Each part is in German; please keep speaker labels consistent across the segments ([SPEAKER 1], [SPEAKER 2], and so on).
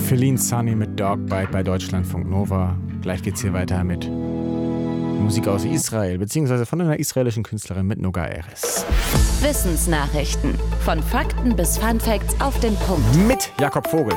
[SPEAKER 1] Feline Sunny mit Dogbite bei Deutschlandfunk Nova. Gleich geht's hier weiter mit Musik aus Israel, beziehungsweise von einer israelischen Künstlerin mit Noga Erez.
[SPEAKER 2] Wissensnachrichten. Von Fakten bis Funfacts auf den Punkt.
[SPEAKER 1] Mit Jakob Vogel.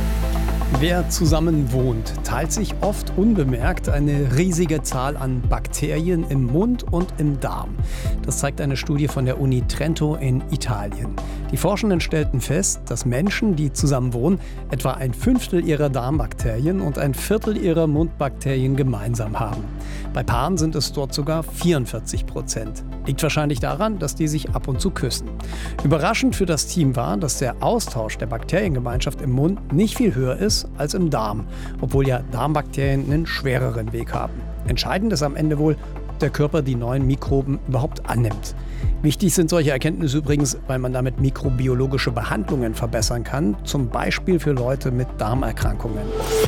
[SPEAKER 3] Wer zusammen wohnt, teilt sich oft unbemerkt eine riesige Zahl an Bakterien im Mund und im Darm. Das zeigt eine Studie von der Uni Trento in Italien. Die Forschenden stellten fest, dass Menschen, die zusammen wohnen, etwa 1/5 ihrer Darmbakterien und 1/4 ihrer Mundbakterien gemeinsam haben. Bei Paaren sind es dort sogar 44%. Liegt wahrscheinlich daran, dass die sich ab und zu küssen. Überraschend für das Team war, dass der Austausch der Bakteriengemeinschaft im Mund nicht viel höher ist als im Darm, obwohl ja Darmbakterien einen schwereren Weg haben. Entscheidend ist am Ende wohl, ob der Körper die neuen Mikroben überhaupt annimmt. Wichtig sind solche Erkenntnisse übrigens, weil man damit mikrobiologische Behandlungen verbessern kann, zum Beispiel für Leute mit Darmerkrankungen.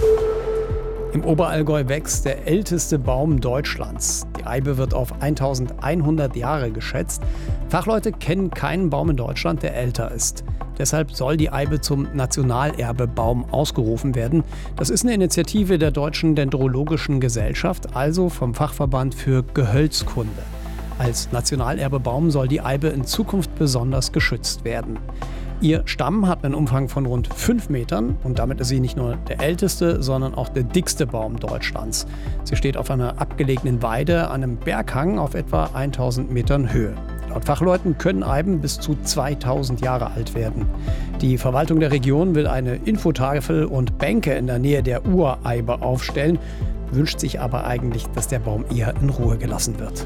[SPEAKER 3] Im Oberallgäu wächst der älteste Baum Deutschlands. Die Eibe wird auf 1100 Jahre geschätzt. Fachleute kennen keinen Baum in Deutschland, der älter ist. Deshalb soll die Eibe zum Nationalerbebaum ausgerufen werden. Das ist eine Initiative der Deutschen Dendrologischen Gesellschaft, also vom Fachverband für Gehölzkunde. Als Nationalerbebaum soll die Eibe in Zukunft besonders geschützt werden. Ihr Stamm hat einen Umfang von rund 5 Metern und damit ist sie nicht nur der älteste, sondern auch der dickste Baum Deutschlands. Sie steht auf einer abgelegenen Weide an einem Berghang auf etwa 1000 Metern Höhe. Laut Fachleuten können Eiben bis zu 2000 Jahre alt werden. Die Verwaltung der Region will eine Infotafel und Bänke in der Nähe der Ureibe aufstellen, wünscht sich aber eigentlich, dass der Baum eher in Ruhe gelassen wird.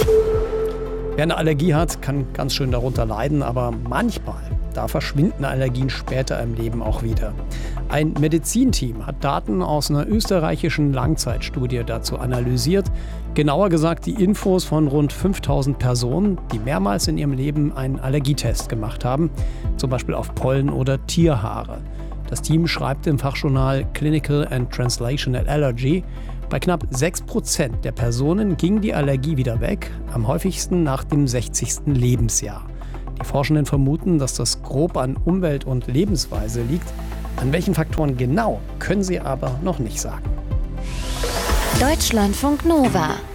[SPEAKER 3] Wer eine Allergie hat, kann ganz schön darunter leiden, aber manchmal da verschwinden Allergien später im Leben auch wieder. Ein Medizinteam hat Daten aus einer österreichischen Langzeitstudie dazu analysiert. Genauer gesagt die Infos von rund 5000 Personen, die mehrmals in ihrem Leben einen Allergietest gemacht haben, zum Beispiel auf Pollen oder Tierhaare. Das Team schreibt im Fachjournal Clinical and Translational Allergy, bei knapp 6% der Personen ging die Allergie wieder weg, am häufigsten nach dem 60. Lebensjahr. Die Forschenden vermuten, dass das grob an Umwelt und Lebensweise liegt. An welchen Faktoren genau, können sie aber noch nicht sagen.
[SPEAKER 2] Deutschlandfunk Nova.